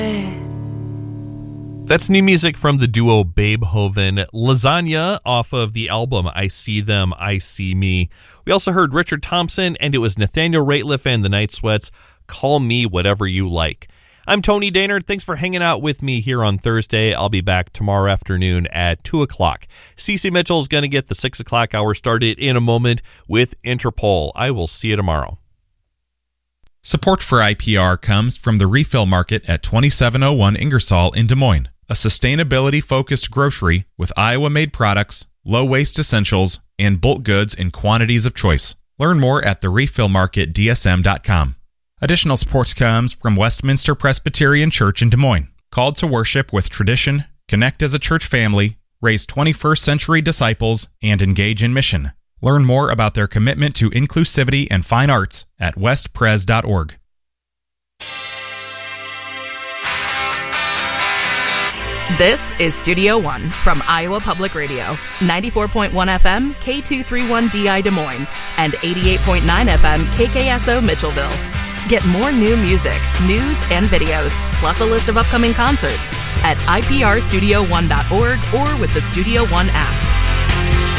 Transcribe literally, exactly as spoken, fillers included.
That's new music from the duo Babehoven. Lasagna off of the album I See Them, I See Me. We also heard Richard Thompson, and it was Nathaniel Rateliff and the Night Sweats. Call Me Whatever You Like. I'm Tony Daynard. Thanks for hanging out with me here on Thursday. I'll be back tomorrow afternoon at two o'clock. Cece Mitchell is going to get the six o'clock hour started in a moment with Interpol. I will see you tomorrow. Support for I P R comes from the Refill Market at twenty-seven oh one Ingersoll in Des Moines, a sustainability-focused grocery with Iowa-made products, low-waste essentials, and bulk goods in quantities of choice. Learn more at the refill market d s m dot com. Additional support comes from Westminster Presbyterian Church in Des Moines, called to worship with tradition, connect as a church family, raise twenty-first century disciples, and engage in mission. Learn more about their commitment to inclusivity and fine arts at west pres dot org. This is Studio One from Iowa Public Radio, ninety-four point one F M, K two thirty-one D I Des Moines, and eighty-eight point nine F M, K K S O Mitchellville. Get more new music, news, and videos, plus a list of upcoming concerts at I P R studio one dot org or with the Studio One app.